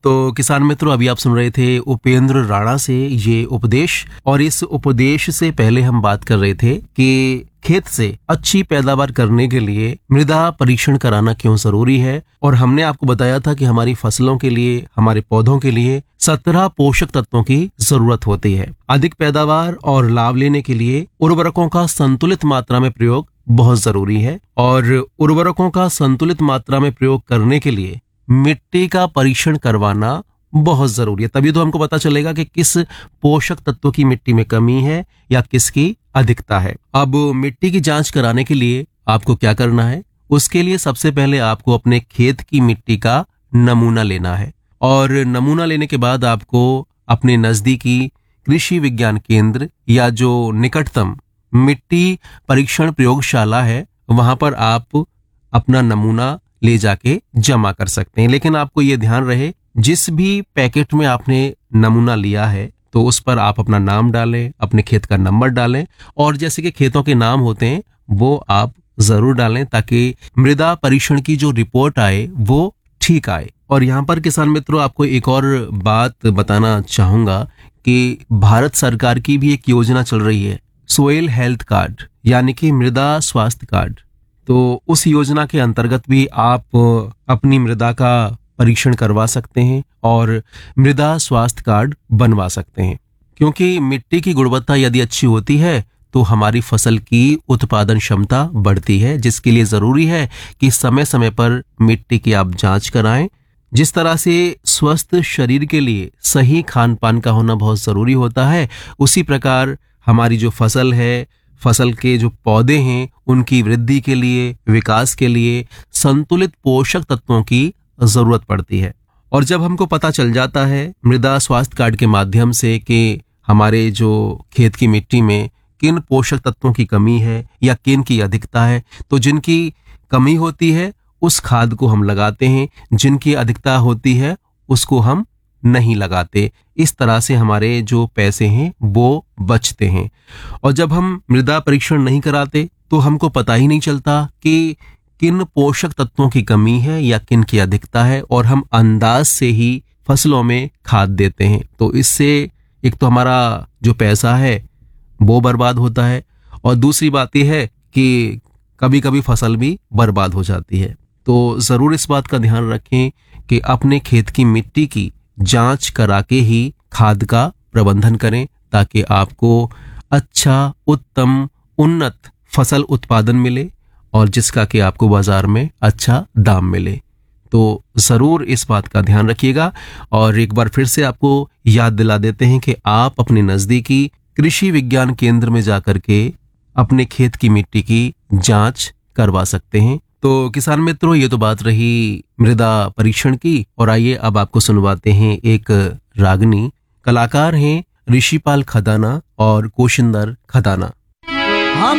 तो किसान मित्रों, अभी आप सुन रहे थे उपेंद्र राणा से ये उपदेश, और इस उपदेश से पहले हम बात कर रहे थे कि खेत से अच्छी पैदावार करने के लिए मृदा परीक्षण कराना क्यों जरूरी है। और हमने आपको बताया था कि हमारी फसलों के लिए, हमारे पौधों के लिए 17 पोषक तत्वों की जरूरत होती है। अधिक पैदावार और लाभ लेने के लिए उर्वरकों का संतुलित मात्रा में प्रयोग बहुत जरूरी है, और उर्वरकों का संतुलित मात्रा में प्रयोग करने के लिए मिट्टी का परीक्षण करवाना बहुत जरूरी है। तभी तो हमको पता चलेगा कि किस पोषक तत्व की मिट्टी में कमी है या किसकी अधिकता है। अब मिट्टी की जांच कराने के लिए आपको क्या करना है? उसके लिए सबसे पहले आपको अपने खेत की मिट्टी का नमूना लेना है, और नमूना लेने के बाद आपको अपने नजदीकी कृषि विज्ञान केंद्र या जो निकटतम मिट्टी परीक्षण प्रयोगशाला है वहां पर आप अपना नमूना ले जाके जमा कर सकते हैं। लेकिन आपको ये ध्यान रहे, जिस भी पैकेट में आपने नमूना लिया है तो उस पर आप अपना नाम डालें, अपने खेत का नंबर डालें, और जैसे कि खेतों के नाम होते हैं वो आप जरूर डालें ताकि मृदा परीक्षण की जो रिपोर्ट आए वो ठीक आए। और यहाँ पर किसान मित्रों, आपको एक और बात बताना चाहूंगा कि भारत सरकार की भी एक योजना चल रही है, सोइल हेल्थ कार्ड, यानी कि मृदा स्वास्थ्य कार्ड। तो उस योजना के अंतर्गत भी आप अपनी मृदा का परीक्षण करवा सकते हैं और मृदा स्वास्थ्य कार्ड बनवा सकते हैं। क्योंकि मिट्टी की गुणवत्ता यदि अच्छी होती है तो हमारी फसल की उत्पादन क्षमता बढ़ती है, जिसके लिए जरूरी है कि समय समय पर मिट्टी की आप जांच कराएं। जिस तरह से स्वस्थ शरीर के लिए सही खान पान का होना बहुत जरूरी होता है, उसी प्रकार हमारी जो फसल है, फसल के जो पौधे हैं, उनकी वृद्धि के लिए, विकास के लिए संतुलित पोषक तत्वों की जरूरत पड़ती है। और जब हमको पता चल जाता है मृदा स्वास्थ्य कार्ड के माध्यम से कि हमारे जो खेत की मिट्टी में किन पोषक तत्वों की कमी है या किन की अधिकता है, तो जिनकी कमी होती है उस खाद को हम लगाते हैं, जिनकी अधिकता होती है उसको हम नहीं लगाते। इस तरह से हमारे जो पैसे हैं वो बचते हैं। और जब हम मृदा परीक्षण नहीं कराते तो हमको पता ही नहीं चलता कि किन पोषक तत्वों की कमी है या किन की अधिकता है, और हम अंदाज से ही फसलों में खाद देते हैं। तो इससे एक तो हमारा जो पैसा है वो बर्बाद होता है, और दूसरी बात यह है कि कभी कभी फसल भी बर्बाद हो जाती है। तो जरूर इस बात का ध्यान रखें कि अपने खेत की मिट्टी की जांच करा के ही खाद का प्रबंधन करें, ताकि आपको अच्छा, उत्तम, उन्नत फसल उत्पादन मिले और जिसका कि आपको बाजार में अच्छा दाम मिले। तो जरूर इस बात का ध्यान रखिएगा। और एक बार फिर से आपको याद दिला देते हैं कि आप अपने नजदीकी कृषि विज्ञान केंद्र में जाकर के अपने खेत की मिट्टी की जांच करवा सकते हैं। तो किसान मित्रों, ये तो बात रही मृदा परीक्षण की, और आइए अब आपको सुनवाते हैं एक रागनी। कलाकार हैं ऋषिपाल खदाना और कोशिंदर खदाना।